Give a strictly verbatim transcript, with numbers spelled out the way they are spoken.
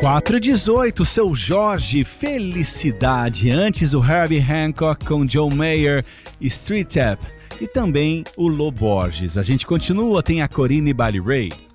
quatro e dezoito, seu Jorge, Felicidade. Antes o Herbie Hancock com John Mayer, Street Tap. E também o Lô Borges. A gente continua, tem a Corinne Bailey Rae.